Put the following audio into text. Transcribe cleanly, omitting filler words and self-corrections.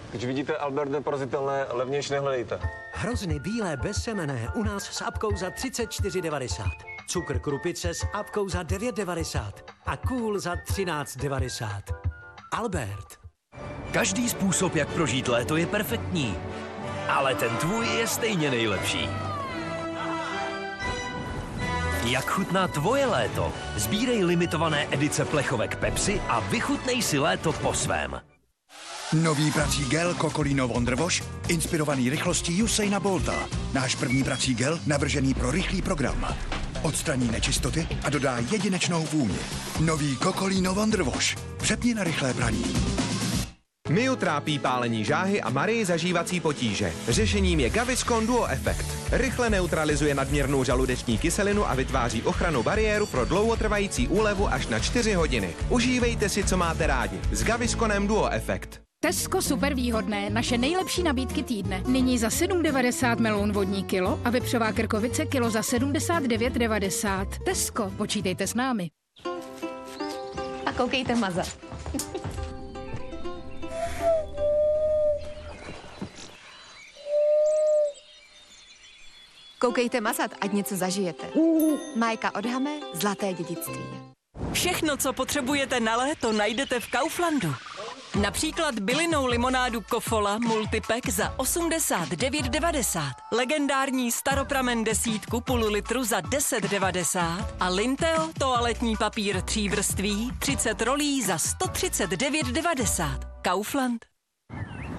Když vidíte Albert neporazitelné, levnější nehledejte. Hrozny bílé bezsemenné u nás s apkou za 34,90. Cukr krupice s apkou za 9,90. A kůl za 13,90. Albert. Každý způsob, jak prožít léto, je perfektní. Ale ten tvůj je stejně nejlepší. Jak chutná tvoje léto? Sbírej limitované edice plechovek Pepsi a vychutnej si léto po svém. Nový prací gel Cocolino Wonder Wash, inspirovaný rychlostí Usaina Bolta. Náš první prací gel, navržený pro rychlý program. Odstraní nečistoty a dodá jedinečnou vůni. Nový Cocolino Wonder Wash. Přepni na rychlé praní. Miu trápí pálení žáhy a Marii zažívací potíže. Řešením je Gaviscon Duo Effect. Rychle neutralizuje nadměrnou žaludeční kyselinu a vytváří ochrannou bariéru pro dlouhotrvající úlevu až na 4 hodiny. Užívejte si, co máte rádi. S Gavisconem Duo Effect. Tesco super výhodné, naše nejlepší nabídky týdne. Nyní za 7,90 meloun vodní kilo a vepřová krkovice kilo za 79,90. Tesco, počítejte s námi. A koukejte mazat. Koukejte mazat, ať něco zažijete. Majka od Hame, zlaté dědictví. Všechno, co potřebujete na léto, najdete v Kauflandu. Například bylinnou limonádu Kofola Multipack za 89,90. Legendární staropramen 10 půl litru za 10,90. A Linteo toaletní papír 3 vrství 30 rolí za 139,90. Kaufland.